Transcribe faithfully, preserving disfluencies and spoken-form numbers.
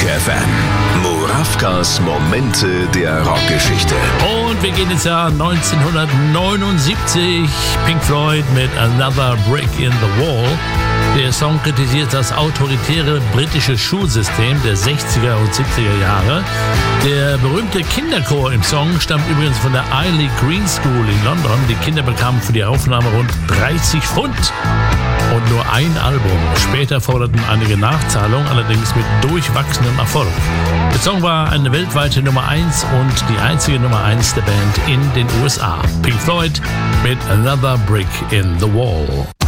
F M. Murawkas Momente der Rockgeschichte. Und wir gehen ins Jahr neunzehnhundertneunundsiebzig. Pink Floyd mit Another Brick in the Wall. Der Song kritisiert das autoritäre britische Schulsystem der sechziger und siebziger Jahre. Der berühmte Kinderchor im Song stammt übrigens von der Early Green School in London. Die Kinder bekamen für die Aufnahme rund dreißig Pfund und nur ein Album. Später forderten einige Nachzahlungen, allerdings mit durchwachsenem Erfolg. Der Song war eine weltweite Nummer eins und die einzige Nummer eins der Band in den U S A. Pink Floyd mit Another Brick in the Wall.